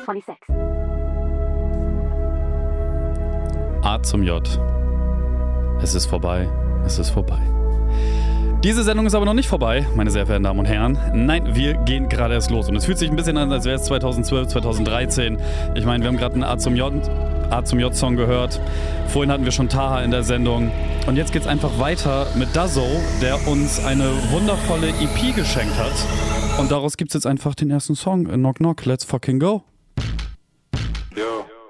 26. A zum J. Es ist vorbei. Es ist vorbei. Diese Sendung ist aber noch nicht vorbei, meine sehr verehrten Damen und Herren. Nein, wir gehen gerade erst los. Und es fühlt sich ein bisschen an, als wäre es 2012, 2013. Ich meine, wir haben gerade einen A zum J-Song gehört. Vorhin hatten wir schon Taha in der Sendung. Und jetzt geht's einfach weiter mit Dazzo, der uns eine wundervolle EP geschenkt hat. Und daraus gibt's jetzt einfach den ersten Song. Knock Knock, let's fucking go. Yo.